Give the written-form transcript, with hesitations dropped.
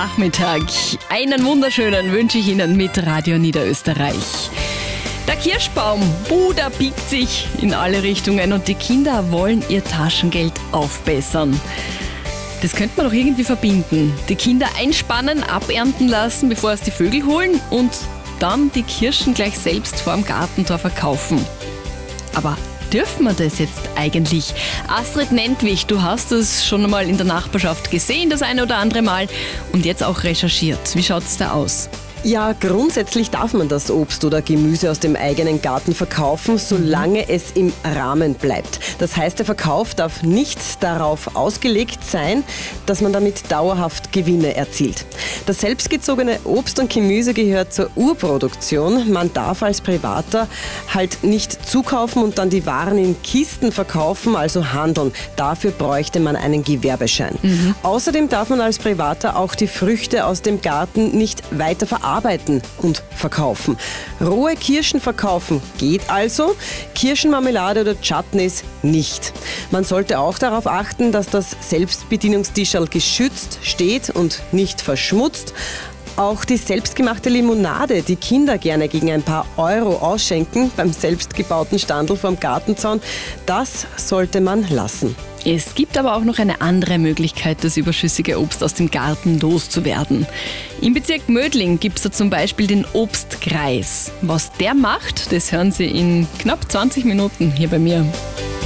Nachmittag. Einen wunderschönen wünsche ich Ihnen mit Radio Niederösterreich. Der Kirschbaum, der biegt sich in alle Richtungen und die Kinder wollen ihr Taschengeld aufbessern. Das könnte man doch irgendwie verbinden. Die Kinder einspannen, abernten lassen, bevor es die Vögel holen und dann die Kirschen gleich selbst vor dem Gartentor verkaufen. Aber dürfen wir das jetzt eigentlich? Astrid Nentwich, du hast es schon einmal in der Nachbarschaft gesehen, das eine oder andere Mal, und jetzt auch recherchiert. Wie schaut es da aus? Ja, grundsätzlich darf man das Obst oder Gemüse aus dem eigenen Garten verkaufen, solange es im Rahmen bleibt. Das heißt, der Verkauf darf nicht darauf ausgelegt sein, dass man damit dauerhaft Gewinne erzielt. Das selbstgezogene Obst und Gemüse gehört zur Urproduktion. Man darf als Privater halt nicht zukaufen und dann die Waren in Kisten verkaufen, also handeln. Dafür bräuchte man einen Gewerbeschein. Außerdem darf man als Privater auch die Früchte aus dem Garten nicht weiter verarbeiten und verkaufen. Rohe Kirschen verkaufen geht also, Kirschenmarmelade oder Chutneys nicht. Man sollte auch darauf achten, dass das Selbstbedienungstischl geschützt steht und nicht verschmutzt. Auch die selbstgemachte Limonade, die Kinder gerne gegen ein paar Euro ausschenken beim selbstgebauten Standl vom Gartenzaun, das sollte man lassen. Es gibt aber auch noch eine andere Möglichkeit, das überschüssige Obst aus dem Garten loszuwerden. Im Bezirk Mödling gibt es da zum Beispiel den Obstkreis. Was der macht, das hören Sie in knapp 20 Minuten hier bei mir.